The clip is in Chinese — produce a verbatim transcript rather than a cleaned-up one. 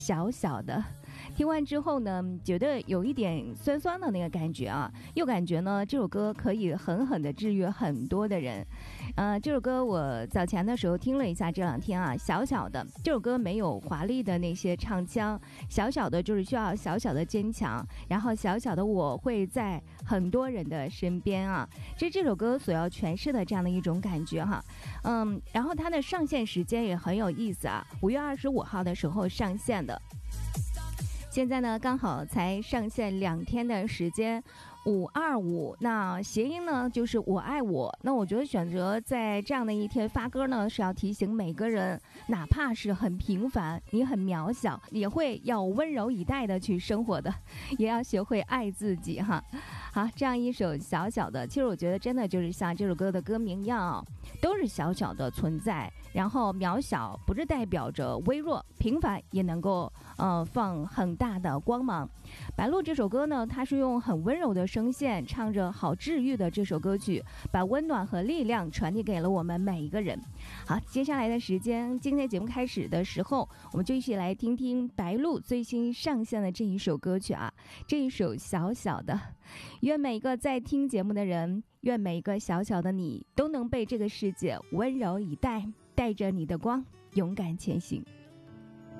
小小的，听完之后呢，觉得有一点酸酸的那个感觉啊，又感觉呢这首歌可以狠狠的治愈很多的人。呃，这首歌我早前的时候听了一下，这两天啊，小小的这首歌没有华丽的那些唱腔，小小的就是需要小小的坚强，然后小小的我会在很多人的身边啊，这是这首歌所要诠释的这样的一种感觉哈。嗯，然后它的上线时间也很有意思啊，五月二十五号的时候上线的。现在呢，刚好才上线两天的时间，五二五，那谐音呢就是我爱我。那我觉得选择在这样的一天发歌呢，是要提醒每个人，哪怕是很平凡，你很渺小，也会要温柔以待的去生活的，也要学会爱自己哈。好，这样一首小小的，其实我觉得真的就是像这首歌的歌名一样，都是小小的存在，然后渺小不是代表着微弱，平凡也能够呃放很大的光芒。白鹿这首歌呢，它是用很温柔的声线唱着好治愈的这首歌曲，把温暖和力量传递给了我们每一个人。好，接下来的时间，今天节目开始的时候，我们就一起来听听白鹿最新上线的这一首歌曲啊，这一首小小的。愿每一个在听节目的人，愿每一个小小的你，都能被这个世界温柔以待，带着你的光，勇敢前行。